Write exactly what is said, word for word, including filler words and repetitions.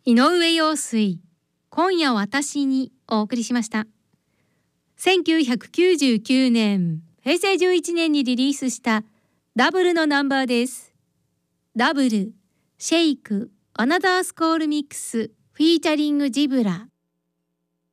井上陽水、今夜私にお送りしました。せんきゅうひゃくきゅうじゅうきゅうねん、へいせいじゅういちねんにリリースしたダブルのナンバーです。ダブル、シェイク、アナザースコールミックス、フィーチャリングジブラ。